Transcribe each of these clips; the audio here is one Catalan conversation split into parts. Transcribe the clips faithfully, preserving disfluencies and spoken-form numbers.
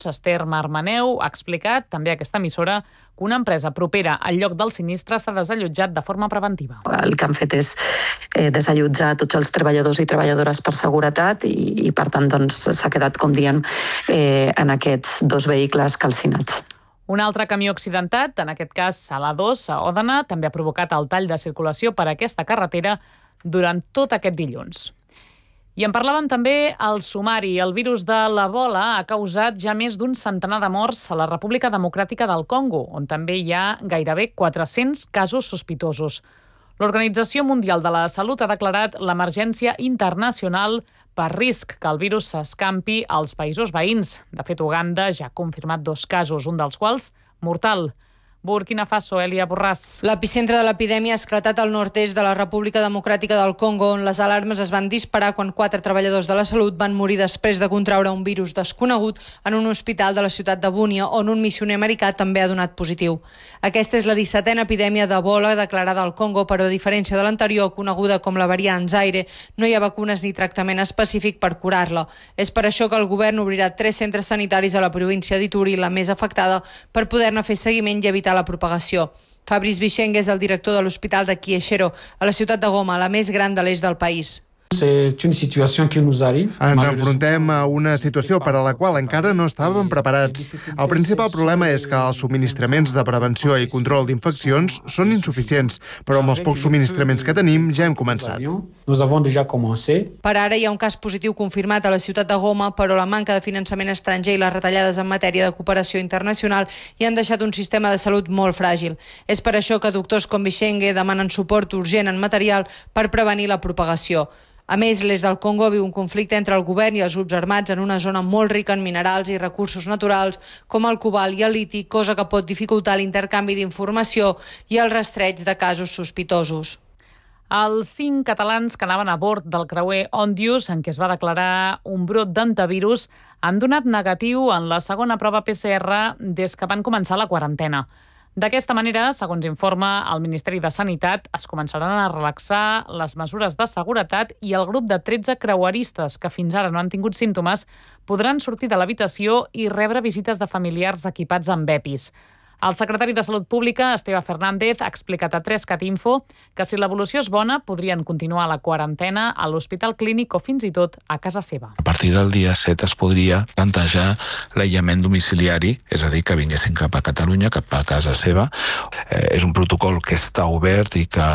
Esther Marmaneu ha explicat també a aquesta emissora que una empresa propera al lloc del sinistre s'ha desallotjat de forma preventiva. El que han fet és eh, desallotjar tots els treballadors i treballadores per seguretat i, i per tant doncs, s'ha quedat, com diem, eh, en aquests dos vehicles calcinats. Un altre camió accidentat, en aquest cas a l'A dos, a Òdena, també ha provocat el tall de circulació per aquesta carretera durant tot aquest dilluns. I en parlàvem també al sumari. El virus de l'Ebola ha causat ja més d'un centenar de morts a la República Democràtica del Congo, on també hi ha gairebé quatre-cents casos sospitosos. L'Organització Mundial de la Salut ha declarat l'emergència internacional per risc que el virus s'escampi als països veïns. De fet, Uganda ja ha confirmat dos casos, un dels quals mortal. Burkina Faso, Elia Borràs. L'epicentre de l'epidèmia ha esclatat al nord-est de la República Democràtica del Congo, on les alarmes es van disparar quan quatre treballadors de la salut van morir després de contraure un virus desconegut en un hospital de la ciutat de Bunia, on un missioner americà també ha donat positiu. Aquesta és la dissetena epidèmia d'Ebola declarada al Congo, però a diferència de l'anterior, coneguda com la variant Zaire, no hi ha vacunes ni tractament específic per curar-la. És per això que el govern obrirà tres centres sanitaris a la província d'Ituri, la més afectada, per poder-ne fer seguiment i evitar la propagació. Fabrice Bicheng és el director de l'Hospital de Kieshero, a la ciutat de Goma, la més gran de l'est del país. Ens enfrontem a una situació per a la qual encara no estàvem preparats. El principal problema és que els subministraments de prevenció i control d'infeccions són insuficients, però amb els pocs subministraments que tenim ja hem començat. Per ara hi ha un cas positiu confirmat a la ciutat de Goma, però la manca de finançament estranger i les retallades en matèria de cooperació internacional hi han deixat un sistema de salut molt fràgil. És per això que doctors com Bicheng demanen suport urgent en material per prevenir la propagació. A més, l'est del Congo viu un conflicte entre el govern i els grups armats en una zona molt rica en minerals i recursos naturals com el cobalt i el liti, cosa que pot dificultar l'intercanvi d'informació i el rastreig de casos sospitosos. Els cinc catalans que anaven a bord del creuer Ondius, en què es va declarar un brot d'antivirus, han donat negatiu en la segona prova P C R des que van començar la quarantena. D'aquesta manera, segons informa el Ministeri de Sanitat, es començaran a relaxar les mesures de seguretat i el grup de tretze creueristes que fins ara no han tingut símptomes podran sortir de l'habitació i rebre visites de familiars equipats amb EPIs. El secretari de Salut Pública, Esteve Fernández, ha explicat a tres cat info que si l'evolució és bona podrien continuar la quarantena a l'Hospital Clínic o fins i tot a casa seva. A partir del dia set es podria plantejar l'aïllament domiciliari, és a dir, que vinguessin cap a Catalunya, cap a casa seva. Eh, és un protocol que està obert i que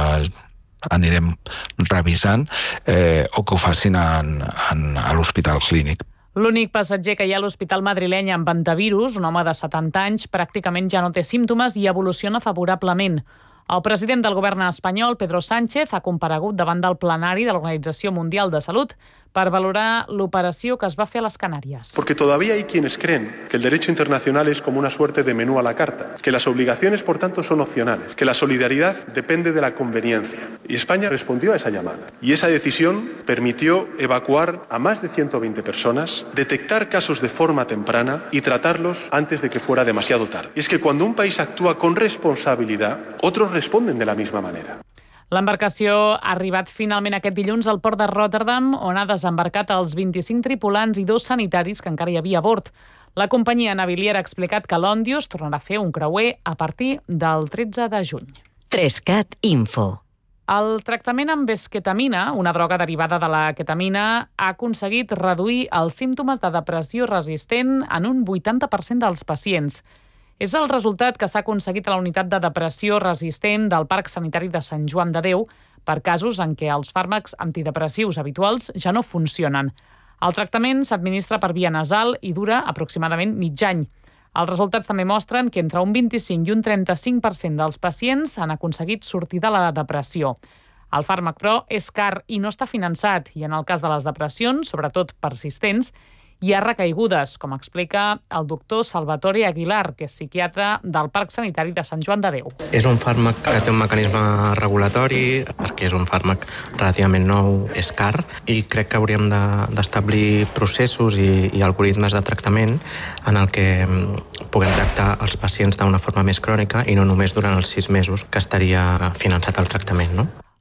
anirem revisant, eh, o que ho facin en, en, a l'Hospital Clínic. L'únic passatger que hi ha a l'Hospital madrileny amb antivirus, un home de setanta anys, pràcticament ja no té símptomes i evoluciona favorablement. El president del govern espanyol, Pedro Sánchez, ha comparegut davant del plenari de l'Organització Mundial de Salut per valorar l'operació que es va fer a les Canàries. Porque todavía hay quienes creen que el derecho internacional es como una suerte de menú a la carta, que las obligaciones, por tanto, son opcionales, que la solidaridad depende de la conveniencia. Y España respondió a esa llamada. Y esa decisión permitió evacuar a más de ciento veinte personas, detectar casos de forma temprana y tratarlos antes de que fuera demasiado tarde. Y es que cuando un país actúa con responsabilidad, otros responden de la misma manera. L'embarcació ha arribat finalment aquest dilluns al port de Rotterdam, on ha desembarcat els vint-i-cinc tripulants i dos sanitaris que encara hi havia a bord. La companyia naviliera ha explicat que l'Ondius tornarà a fer un creuer a partir del tretze de juny. tres cat info. El tractament amb esquetamina, una droga derivada de la ketamina, ha aconseguit reduir els símptomes de depressió resistent en un vuitanta per cent dels pacients. És el resultat que s'ha aconseguit a la unitat de depressió resistent del Parc Sanitari de Sant Joan de Déu per casos en què els fàrmacs antidepressius habituals ja no funcionen. El tractament s'administra per via nasal i dura aproximadament mig any. Els resultats també mostren que entre un vint-i-cinc i un trenta-cinc per cent dels pacients han aconseguit sortir de la depressió. El fàrmac, però, és car i no està finançat i en el cas de les depressions, sobretot persistents, hi ha recaigudes, com explica el doctor Salvatore Aguilar, que és psiquiatre del Parc Sanitari de Sant Joan de Déu. És un fàrmac que té un mecanisme regulatori, perquè és un fàrmac relativament nou, és car, i crec que hauríem d'establir processos i, i algoritmes de tractament en el que puguem tractar els pacients d'una forma més crònica i no només durant els sis mesos que estaria finançat el tractament, no?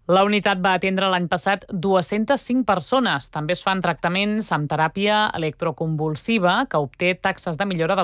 La unitat va atendre l'any passat dues-centes cinc persones. També es fan tractaments amb teràpia electroconvulsiva que obté taxes de millora de